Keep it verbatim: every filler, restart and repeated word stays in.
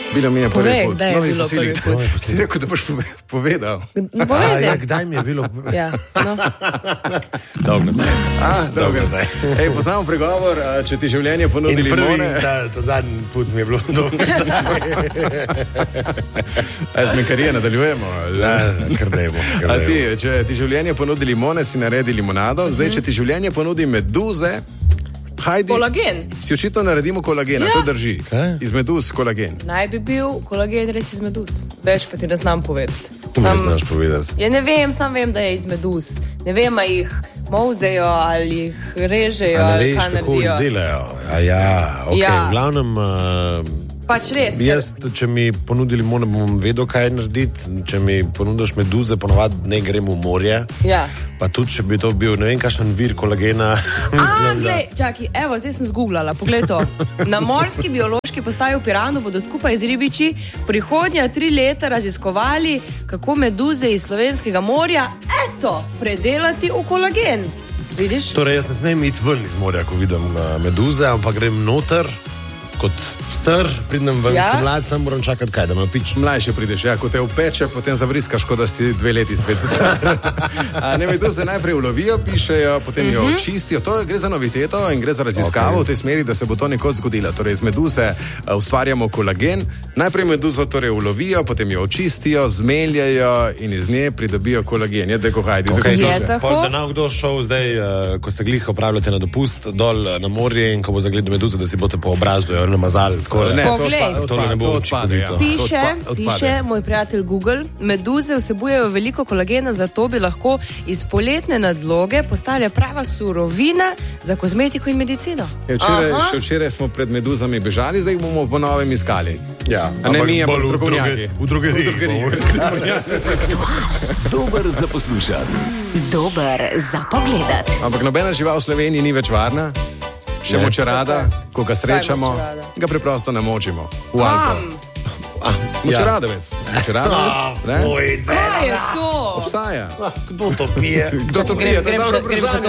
Bilo mi je prvi Povej, pot. kdaj je Novi bilo fosili. prvi pot? Si rekel, da boš pove- povedal. Povej, Ja, kdaj mi je bilo? ja, no. Dolgo nazaj. A, Dolgo dobro. nazaj. Ej, poznamo pregovor, a, če ti življenje ponudi In prvi, limone. ta, ta zadnji put mi je bilo dolgo nazaj. A z menkarije nadaljujemo? Ja, kar dajmo. A ti, če ti življenje ponudi limone, si naredi limonado. Zdaj, če ti življenje ponudi meduze, hajdi. Kolagen. Si očitno naredimo kolagena, Ja. to drži. Kaj? Iz meduz kolagen. Naj bi bil kolagen res iz meduz. Več pa ti ne znam povedati. Tu mi znaš povedati. Ja, ne vem, sam vem, da je iz meduz. Ne vem, a jih molzejo ali jih režejo A ne ali veš, kaj kako jih naredijo. delajo? A ja, ok. Ja. V glavnem, uh, Pač res. ker- jaz, če mi ponudi limone, bom vedel, kaj narediti. Če mi ponudiš meduze, ponovadi ne grem v morje. Ja. Pa tudi, če bi to bil, ne vem, kakšen vir kolagena. A, mislim, da- glej, čakaj, evo, zdaj sem zgooglala, poglej to. Na morski biološki postaji v Piranu bodo skupaj z ribiči prihodnja tri leta raziskovali, kako meduze iz slovenskega morja, eto, predelati v kolagen. Vidiš? Torej, jaz ne smem iti ven iz morja, ko vidim uh, meduze, ampak grem noter kot star, pridem ven, Ja. ja? Mlad, sem moram čakati kaj, da me pič. Mlajše prideš, ja, ko te upeče, potem zavriskaš, kot da si dve leti spet star. A, ne, meduze najprej ulovijo, pišejo, potem uh -huh. jo očistijo. To je, gre za noviteto in gre za raziskavo okay. v tej smeri, da se bo to nekoč zgodilo. Torej, iz meduze uh, ustvarjamo kolagen. Najprej meduzo torej ulovijo, potem jo očistijo, zmeljajo in iz nje pridobijo kolagen. Je tako, hajdi. Okay, Je to, tako? pol, da nam kdo šel zdaj, uh, ko ste glih opravljate na dopust, dol uh, na morje in ko bo zagledal meduze, da si boste po obrazu jo namazali. Takole. Ne, to Poglej. odpade, Tole ne bo to odpade, ja. učinkovito. Piše, To odpa- odpade. piše moj prijatelj Google, meduze vsebujejo veliko kolagena, zato bi lahko iz poletne nadloge postale prava surovina za kozmetiko in medicino. Ja, včeraj, Aha. še včeraj smo pred meduzami bežali, zdaj jih bomo po novem iskali. Ja, A ne ampak mi, ampak bolj v strokovnjaki. droge- v drogeriji V drogeriji. bomo Dober za poslušati. Dober za pogledat. Ampak nobena žival v Sloveniji ni več varna. Še Ne. močerada, ko ga srečamo, močerada? ga preprosto namočimo v Alpo. Kam? Močeradovec. Močeradovec. ne? Oj, Kaj je to? Obstaja. kdo to pije? Kdo to Grem- prije? To je grem dobro še- grem še vprašanje.